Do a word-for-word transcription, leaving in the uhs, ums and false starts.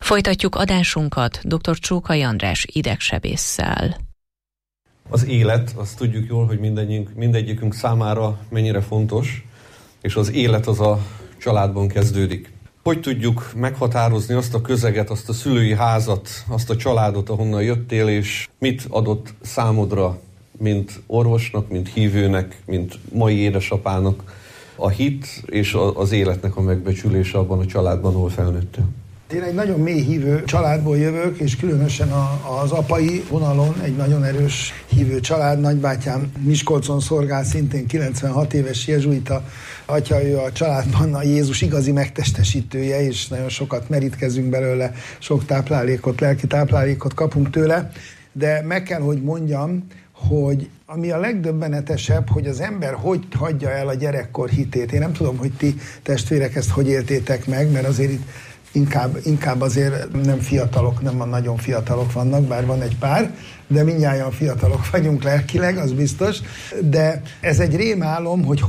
Folytatjuk adásunkat dr. Csókai András idegsebésszel. Az élet, azt tudjuk jól, hogy mindegyikünk számára mennyire fontos, és az élet az a családban kezdődik. Hogy tudjuk meghatározni azt a közeget, azt a szülői házat, azt a családot, ahonnan jöttél, és mit adott számodra, mint orvosnak, mint hívőnek, mint mai édesapának a hit és az életnek a megbecsülése abban a családban, ahol felnőttél? Én egy nagyon mély hívő családból jövök, és különösen a, az apai vonalon egy nagyon erős hívő család. Nagybátyám Miskolcon szolgál, szintén kilencvenhat éves jezsuita atya, ő a családban a Jézus igazi megtestesítője, és nagyon sokat merítkezünk belőle, sok táplálékot, lelki táplálékot kapunk tőle, de meg kell, hogy mondjam, hogy ami a legdöbbenetesebb, hogy az ember hogy hagyja el a gyerekkor hitét. Én nem tudom, hogy ti testvérek ezt hogy éltétek meg, mert azért itt Inkább, inkább azért nem fiatalok, nem van nagyon fiatalok vannak, bár van egy pár, de mindnyájan fiatalok vagyunk lelkileg, az biztos. De ez egy rémálom, hogy